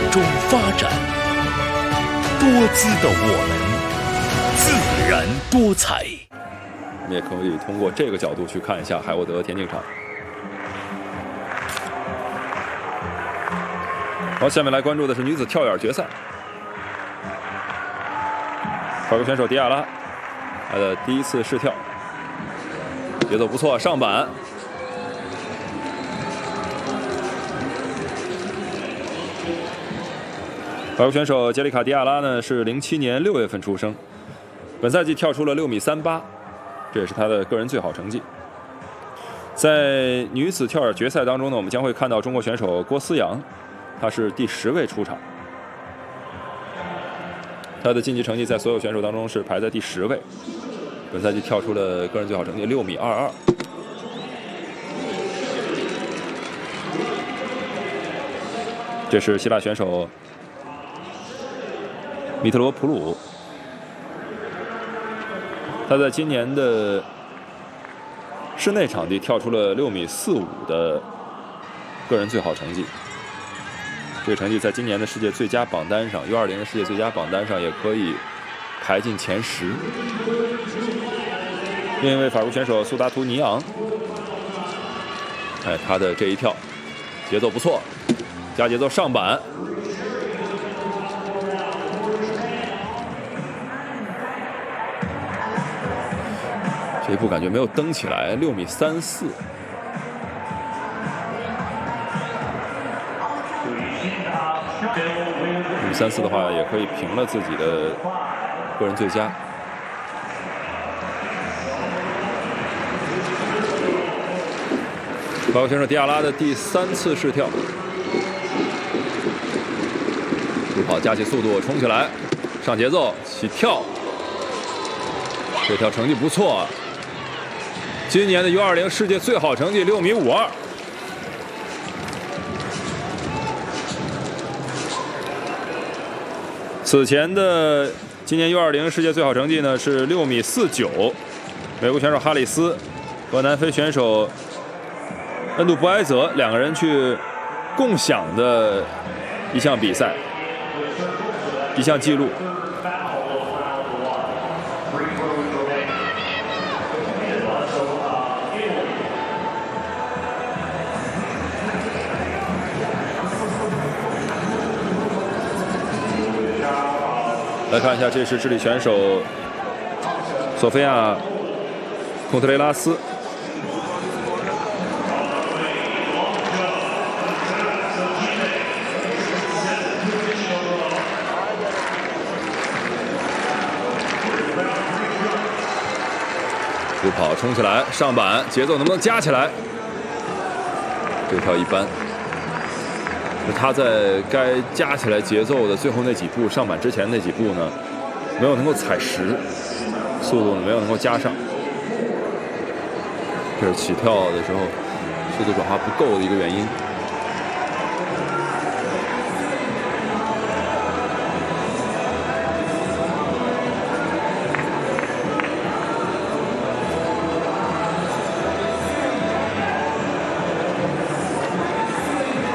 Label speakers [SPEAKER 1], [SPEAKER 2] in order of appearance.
[SPEAKER 1] 中发展，多姿的我们，自然多彩。
[SPEAKER 2] 你也可以通过这个角度去看一下海沃德田径场。好，下面来关注的是女子跳远决赛。法国选手迪亚拉，她的第一次试跳，节奏不错，上板。法国选手杰里卡·迪亚拉呢是07年6月份出生，本赛季跳出了6.38米，这也是她的个人最好成绩。在女子跳远决赛当中呢，我们将会看到中国选手郭思阳，她是第10位出场。他的竞技成绩在所有选手当中是排在第10位，本赛季跳出了个人最好成绩6.22米。这是希腊选手米特罗普鲁，他在今年的室内场地跳出了6.45米的个人最好成绩。这个成绩在今年的世界最佳榜单上 ，U20 的世界最佳榜单上也可以排进前10。另一位法国选手苏达图尼昂，他的这一跳节奏不错，加节奏上板，这一步感觉没有蹬起来，6.34米。6.34的话，也可以平了自己的个人最佳。法国选手迪亚拉的第3次试跳，助跑加起速度，冲起来，上节奏，起跳，这跳成绩不错。今年的 U20 世界最好成绩6.52米。此前的今年 U20 世界最好成绩呢是6.49米，美国选手哈里斯和南非选手恩杜布埃泽两个人去共享的一项比赛，一项纪录。来看一下，这是智利选手索菲亚·孔特雷拉斯。助跑冲起来，上板，节奏能不能加起来？这跳一般。他在该加起来节奏的最后那几步，上板之前那几步呢，没有能够踩实，速度呢没有能够加上，这是起跳的时候速度转化不够的一个原因。